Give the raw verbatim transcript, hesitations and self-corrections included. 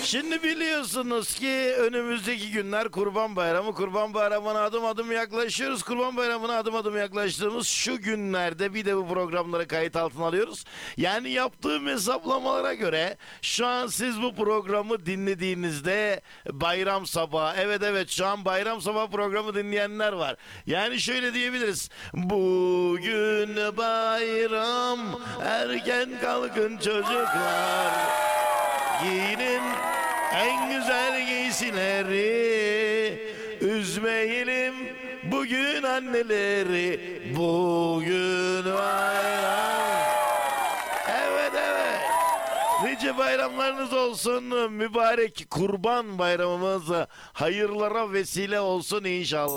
Şimdi biliyorsunuz ki önümüzdeki günler Kurban Bayramı. Kurban Bayramı'na adım adım yaklaşıyoruz. Kurban Bayramı'na adım adım yaklaştığımız şu günlerde bir de bu programları kayıt altına alıyoruz. Yani yaptığım hesaplamalara göre şu an siz bu programı dinlediğinizde bayram sabahı. Evet evet şu an bayram sabahı programı dinleyenler var. Yani şöyle diyebiliriz. Bugün bayram, erken kalkın çocuklar. Giyinin en güzel giysileri, üzmeyelim bugün anneleri. Bugün bayram. Evet evet. Nice bayramlarınız olsun. Mübarek Kurban Bayramımız hayırlara vesile olsun inşallah.